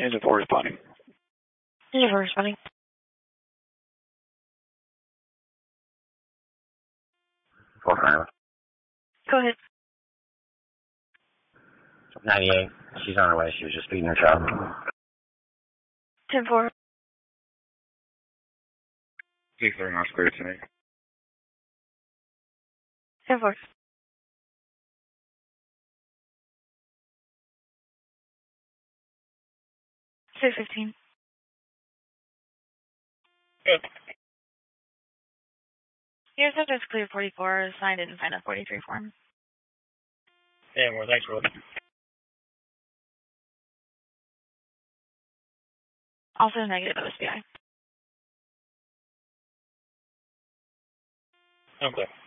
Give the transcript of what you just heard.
Engine 4 responding. Engine 4 responding. Full time. Go ahead. 98. She's on her way. She was just feeding her child. 10-4. 6-3 North clear tonight. 10-4. 6-15. Good. Your subject's clear 44, signed in and signed up 43 form. Yeah, more. Thanks, Will. Also negative OSBI. Okay.